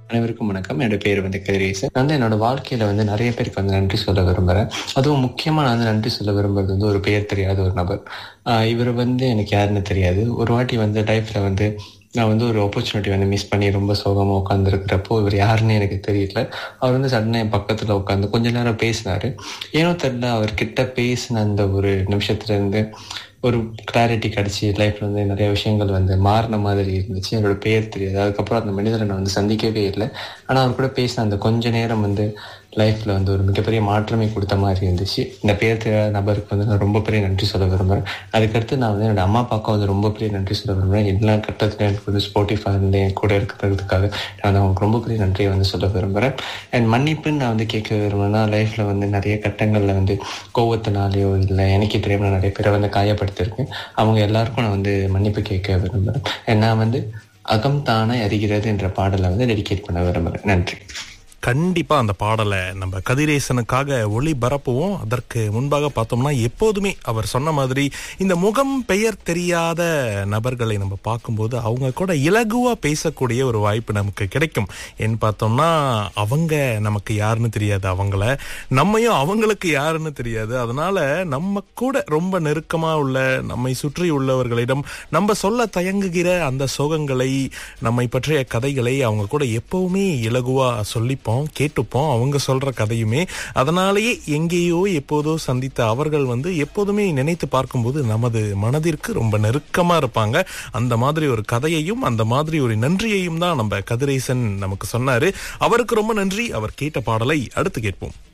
அனைவருக்கும் வணக்கம். என்னோட பேர் கதிரேசன். நான் என்னோட வாழ்க்கையில நிறைய பேருக்கு நன்றி சொல்ல விரும்புறேன். அதுவும் முக்கியமா நான் நன்றி சொல்ல விரும்புறது ஒரு பெயர் தெரியாத ஒரு நபர். இவர் எனக்கு யாருன்னு தெரியாது. ஒரு வாட்டி லைஃப்ல நான் ஒரு ஆப்பர்ச்சுனிட்டி மிஸ் பண்ணி ரொம்ப சோகமா உட்காந்துருக்கிறப்போ இவர் யாருன்னு எனக்கு தெரியல. அவர் சடனா என் பக்கத்துல உட்காந்து கொஞ்ச நேரம் பேசினாரு. ஏனோ தெரியல, அவர்கிட்ட பேசின அந்த ஒரு நிமிஷத்துல இருந்து ஒரு கிளாரிட்டி கிடைச்சி லைஃப்ல நிறைய விஷயங்கள் மாறின மாதிரி இருந்துச்சு. என்னோட பேர் தெரியாது. அதுக்கப்புறம் அந்த மனிதரை நான் சந்திக்கவே இல்லை. ஆனா அவர் கூட பேசின அந்த கொஞ்ச நேரம் லைஃப்ல ஒரு மிகப்பெரிய மாற்றமே கொடுத்த மாதிரி இருந்துச்சு. இந்த பேர் தெரியாத நபருக்கு நான் ரொம்ப பெரிய நன்றி சொல்ல விரும்புறேன். அதுக்கடுத்து நான் என்னோட அம்மா அப்பாவுக்கு ரொம்ப பெரிய நன்றி சொல்ல விரும்புறேன். எல்லா கட்டத்திலும் எனக்கு ஸ்போட்டிஃபை என் கூட இருக்கிறதுக்காக நான் அவங்களுக்கு ரொம்ப பெரிய நன்றியை சொல்ல விரும்புறேன். அண்ட் மன்னிப்புன்னு நான் கேட்க விரும்புறேன்னா, லைஃப்ல நிறைய கட்டங்கள்ல கோவத்தினாலேயோ இல்லை எனக்கே தெரியாம நிறைய பேரை காயப்படுத்திருக்கேன். அவங்க எல்லாருக்கும் நான் மன்னிப்பு கேட்க விரும்புறேன். நான் அகம் தானே அறிகிறது என்ற பாடலை டெடிகேட் பண்ண விரும்புறேன். நன்றி. கண்டிப்பா அந்த பாடலை நம்ம கதிரேசனுக்காக ஒளிபரப்புவோம். அதற்கு முன்பாக பார்த்தோம்னா, எப்போதுமே அவர் சொன்ன மாதிரி இந்த முகம் பெயர் தெரியாத நபர்களை நம்ம பார்க்கும்போது அவங்க கூட இலகுவா பேசக்கூடிய ஒரு வாய்ப்பு நமக்கு கிடைக்கும். ஏன்னு பார்த்தோம்னா, அவங்க நமக்கு யாருன்னு தெரியாது, நம்மையும் அவங்களுக்கு யாருன்னு தெரியாது. அதனால நம்ம கூட ரொம்ப நெருக்கமா உள்ள நம்மை சுற்றி உள்ளவர்களிடம் நம்ம சொல்ல தயங்குகிற அந்த சோகங்களை, நம்மை பற்றிய கதைகளை அவங்க கூட எப்பவுமே இலகுவா சொல்லிப்போம், கேட்டுப்போம் அவங்க சொல்ற கதையுமே. அதனாலேயே எங்கேயோ எப்போதோ சந்தித்த அவர்கள் எப்போதுமே நினைத்து பார்க்கும்போது நமது மனதிற்கு ரொம்ப நெருக்கமா இருப்பாங்க. அந்த மாதிரி ஒரு கதையையும் அந்த மாதிரி ஒரு நன்றியையும் தான் நம்ம கதிரேசன் நமக்கு சொன்னாரு. அவருக்கு ரொம்ப நன்றி. அவர் கேட்ட பாடலை அடுத்து கேட்போம்.